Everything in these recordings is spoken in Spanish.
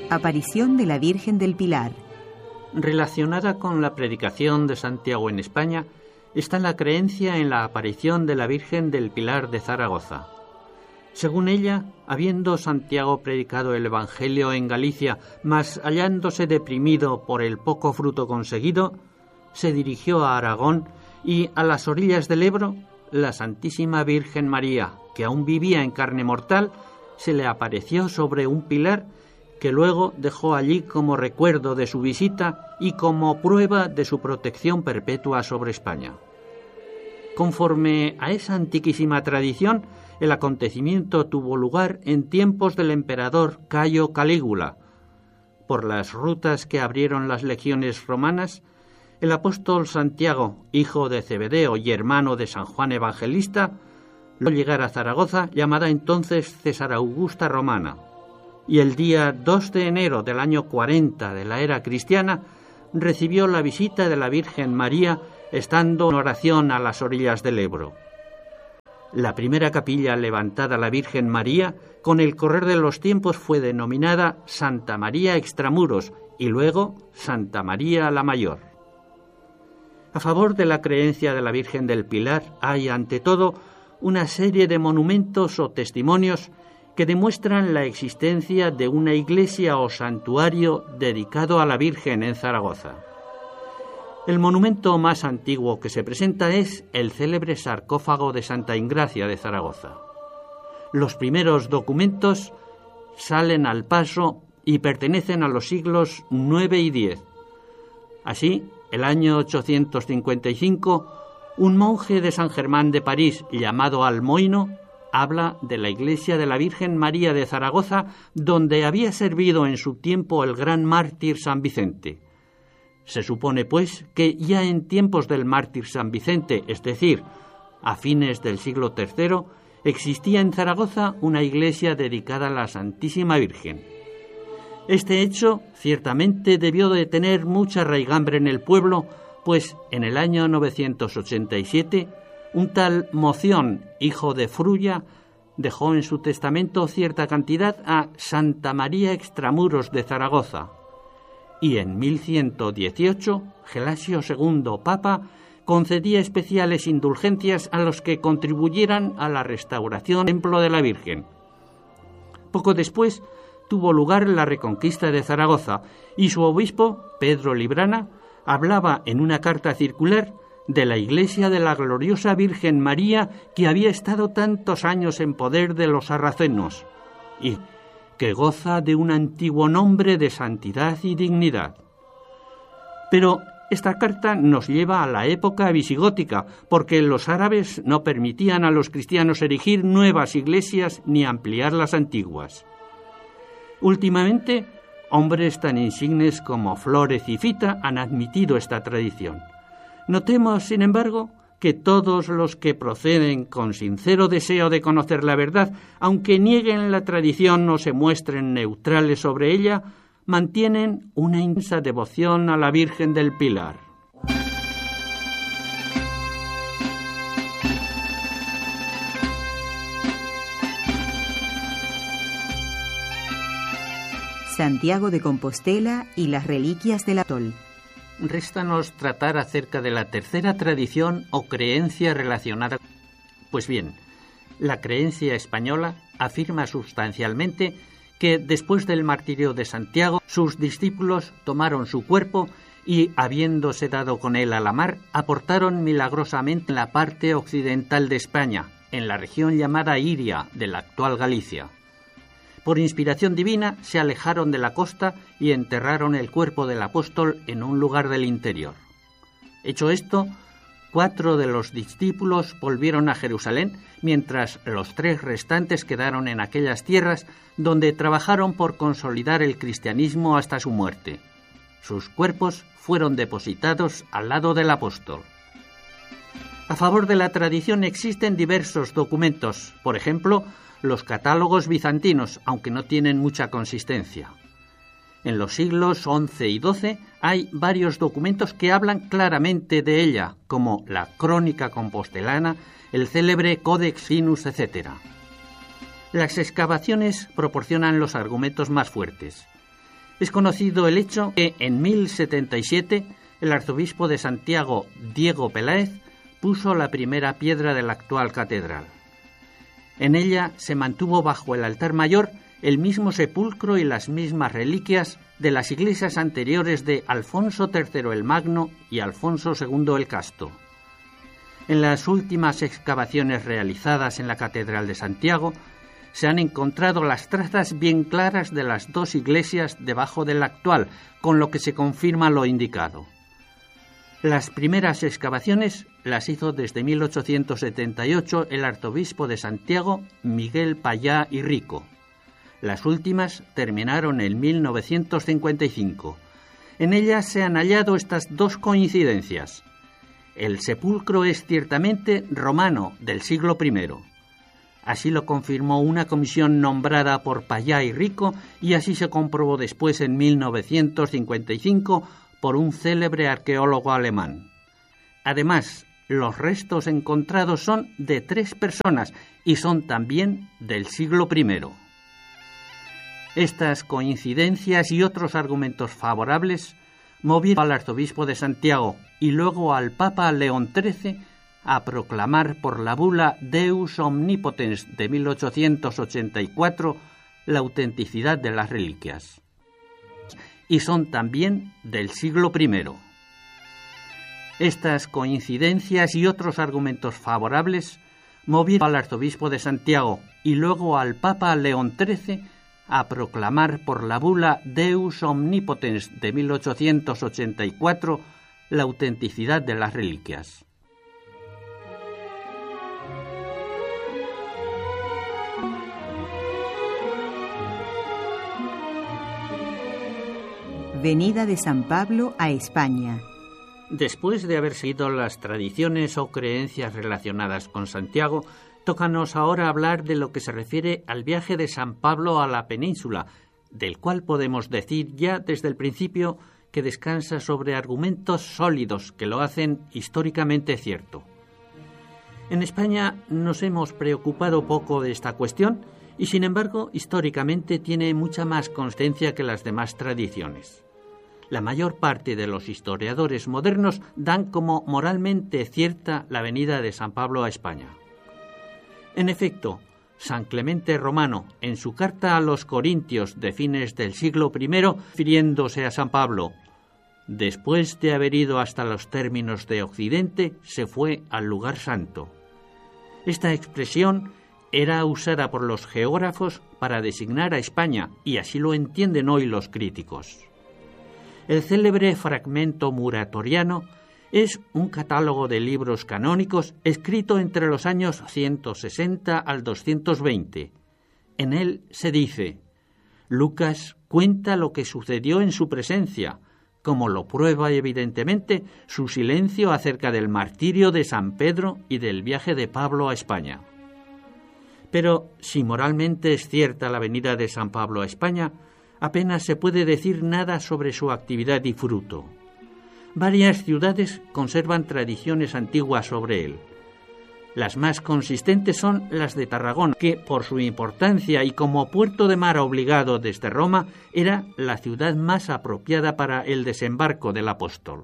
Aparición de la Virgen del Pilar. Relacionada con la predicación de Santiago en España está la creencia en la aparición de la Virgen del Pilar de Zaragoza. Según ella, habiendo Santiago predicado el Evangelio en Galicia, mas hallándose deprimido por el poco fruto conseguido, se dirigió a Aragón y a las orillas del Ebro, la Santísima Virgen María, que aún vivía en carne mortal, se le apareció sobre un pilar que luego dejó allí como recuerdo de su visita y como prueba de su protección perpetua sobre España. Conforme a esa antiquísima tradición, el acontecimiento tuvo lugar en tiempos del emperador Cayo Calígula. Por las rutas que abrieron las legiones romanas, el apóstol Santiago, hijo de Zebedeo y hermano de San Juan Evangelista, logró llegar a Zaragoza, llamada entonces César Augusta Romana, y el día 2 de enero del año 40 de la era cristiana recibió la visita de la Virgen María estando en oración a las orillas del Ebro. La primera capilla levantada a la Virgen María, con el correr de los tiempos fue denominada Santa María Extramuros y luego Santa María la Mayor. A favor de la creencia de la Virgen del Pilar hay, ante todo, una serie de monumentos o testimonios que demuestran la existencia de una iglesia o santuario dedicado a la Virgen en Zaragoza. El monumento más antiguo que se presenta es el célebre sarcófago de Santa Ingracia de Zaragoza. Los primeros documentos salen al paso y pertenecen a los siglos IX y X. Así, el año 855, un monje de San Germán de París llamado Almoino habla de la iglesia de la Virgen María de Zaragoza, donde había servido en su tiempo el gran mártir San Vicente. Se supone, pues, que ya en tiempos del mártir San Vicente, es decir, a fines del siglo III, existía en Zaragoza una iglesia dedicada a la Santísima Virgen. Este hecho ciertamente debió de tener mucha raigambre en el pueblo, pues en el año 987 un tal Moción, hijo de Frulla, dejó en su testamento cierta cantidad a Santa María Extramuros de Zaragoza. Y en 1118, Gelasio II, Papa, concedía especiales indulgencias a los que contribuyeran a la restauración del Templo de la Virgen. Poco después tuvo lugar la reconquista de Zaragoza y su obispo, Pedro Librana, hablaba en una carta circular de la iglesia de la gloriosa Virgen María que había estado tantos años en poder de los sarracenos y que goza de un antiguo nombre de santidad y dignidad. Pero esta carta nos lleva a la época visigótica, porque los árabes no permitían a los cristianos erigir nuevas iglesias ni ampliar las antiguas. Últimamente, hombres tan insignes como Flórez y Fita han admitido esta tradición. Notemos, sin embargo, que todos los que proceden con sincero deseo de conocer la verdad, aunque nieguen la tradición o se muestren neutrales sobre ella, mantienen una inmensa devoción a la Virgen del Pilar. Santiago de Compostela y las reliquias del atol. Réstanos tratar acerca de la tercera tradición o creencia relacionada. Pues bien, la creencia española afirma sustancialmente que después del martirio de Santiago, sus discípulos tomaron su cuerpo y, habiéndose dado con él a la mar, aportaron milagrosamente en la parte occidental de España, en la región llamada Iria, de la actual Galicia. Por inspiración divina, se alejaron de la costa y enterraron el cuerpo del apóstol en un lugar del interior. Hecho esto, 4 de los discípulos volvieron a Jerusalén, mientras los 3 restantes quedaron en aquellas tierras donde trabajaron por consolidar el cristianismo hasta su muerte. Sus cuerpos fueron depositados al lado del apóstol. A favor de la tradición existen diversos documentos, por ejemplo, los catálogos bizantinos, aunque no tienen mucha consistencia. En los siglos XI y XII hay varios documentos que hablan claramente de ella, como la Crónica Compostelana, el célebre Codex Sinus, etc. Las excavaciones proporcionan los argumentos más fuertes. Es conocido el hecho que en 1077 el arzobispo de Santiago, Diego Peláez, puso la primera piedra de la actual catedral. En ella se mantuvo bajo el altar mayor el mismo sepulcro y las mismas reliquias de las iglesias anteriores de Alfonso III el Magno y Alfonso II el Casto. En las últimas excavaciones realizadas en la Catedral de Santiago se han encontrado las trazas bien claras de las dos iglesias debajo de la actual, con lo que se confirma lo indicado. Las primeras excavaciones las hizo desde 1878 el arzobispo de Santiago, Miguel Payá y Rico. Las últimas terminaron en 1955. En ellas se han hallado estas dos coincidencias. El sepulcro es ciertamente romano, del siglo I. Así lo confirmó una comisión nombrada por Payá y Rico, y así se comprobó después en 1955 por un célebre arqueólogo alemán. Además, los restos encontrados son de 3 personas y son también del siglo I. Estas coincidencias y otros argumentos favorables movieron al arzobispo de Santiago y luego al Papa León XIII a proclamar por la bula Deus Omnipotens de 1884 la autenticidad de las reliquias. Y son también del siglo I. Estas coincidencias y otros argumentos favorables movieron al arzobispo de Santiago y luego al Papa León XIII a proclamar por la bula Deus Omnipotens de 1884 la autenticidad de las reliquias. Venida de San Pablo a España. Después de haber seguido las tradiciones o creencias relacionadas con Santiago, tócanos ahora hablar de lo que se refiere al viaje de San Pablo a la península, del cual podemos decir ya desde el principio que descansa sobre argumentos sólidos que lo hacen históricamente cierto. En España nos hemos preocupado poco de esta cuestión y, sin embargo, históricamente tiene mucha más constancia que las demás tradiciones. La mayor parte de los historiadores modernos dan como moralmente cierta la venida de San Pablo a España. En efecto, San Clemente Romano, en su carta a los Corintios de fines del siglo I, refiriéndose a San Pablo, después de haber ido hasta los términos de Occidente, se fue al lugar santo. Esta expresión era usada por los geógrafos para designar a España, y así lo entienden hoy los críticos. El célebre fragmento muratoriano es un catálogo de libros canónicos escrito entre los años 160 al 220. En él se dice: Lucas cuenta lo que sucedió en su presencia, como lo prueba evidentemente su silencio acerca del martirio de San Pedro y del viaje de Pablo a España. Pero si moralmente es cierta la venida de San Pablo a España, apenas se puede decir nada sobre su actividad y fruto. Varias ciudades conservan tradiciones antiguas sobre él. Las más consistentes son las de Tarragona, que por su importancia y como puerto de mar obligado desde Roma, era la ciudad más apropiada para el desembarco del apóstol.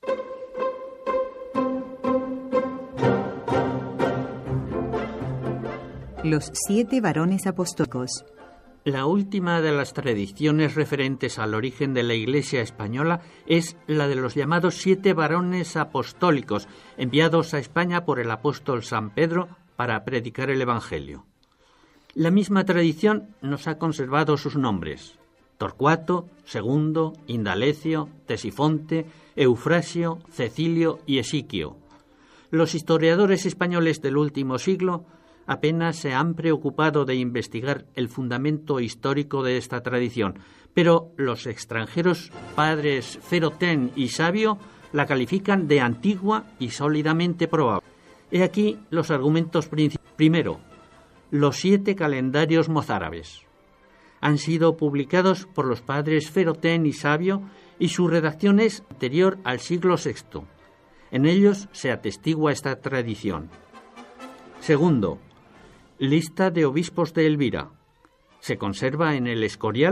Los 7 varones apostólicos. La última de las tradiciones referentes al origen de la Iglesia española es la de los llamados 7 varones apostólicos, enviados a España por el apóstol San Pedro para predicar el Evangelio. La misma tradición nos ha conservado sus nombres: Torcuato, Segundo, Indalecio, Tesifonte, Eufrasio, Cecilio y Esiquio. Los historiadores españoles del último siglo apenas se han preocupado de investigar el fundamento histórico de esta tradición, pero los extranjeros padres Ferotén y Sabio la califican de antigua y sólidamente probable. He aquí los argumentos principales. Primero, los 7 calendarios mozárabes. Han sido publicados por los padres Ferotén y Sabio y su redacción es anterior al siglo VI. En ellos se atestigua esta tradición. Segundo, lista de obispos de Elvira. Se conserva en el Escorial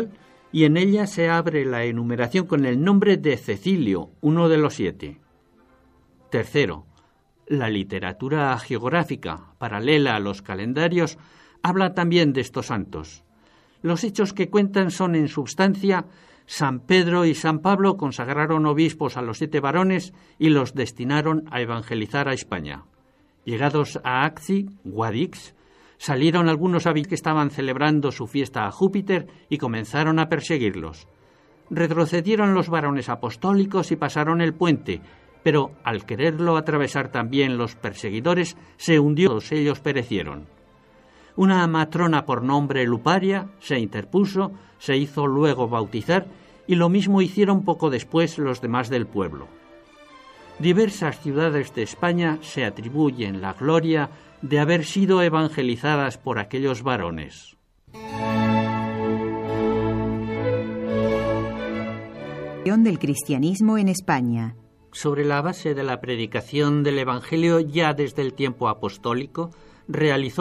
y en ella se abre la enumeración con el nombre de Cecilio, uno de los 7. Tercero, la literatura geográfica, paralela a los calendarios, habla también de estos santos. Los hechos que cuentan son, en substancia, San Pedro y San Pablo consagraron obispos a los 7 varones y los destinaron a evangelizar a España. Llegados a Acci, Guadix, salieron algunos habitantes que estaban celebrando su fiesta a Júpiter y comenzaron a perseguirlos. Retrocedieron los varones apostólicos y pasaron el puente, pero al quererlo atravesar también los perseguidores, se hundió, todos ellos perecieron. Una matrona por nombre Luparia se interpuso, se hizo luego bautizar, y lo mismo hicieron poco después los demás del pueblo. Diversas ciudades de España se atribuyen la gloria de haber sido evangelizadas por aquellos varones. Del cristianismo en España. Sobre la base de la predicación del Evangelio ya desde el tiempo apostólico, realizó